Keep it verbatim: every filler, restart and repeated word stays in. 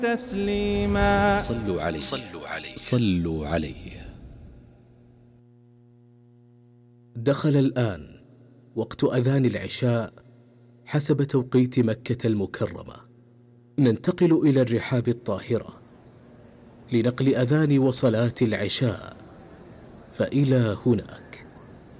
تسليما. صلوا عليه صلوا عليه صلوا عليه. دخل الآن وقت أذان العشاء حسب توقيت مكة المكرمة. ننتقل إلى الرحاب الطاهرة لنقل أذان وصلاة العشاء، فإلى هناك.